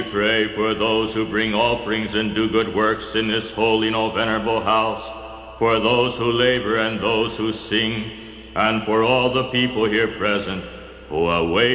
Pray for those who bring offerings and do good works in this holy and venerable house, for those who labor and those who sing, and for all the people here present who await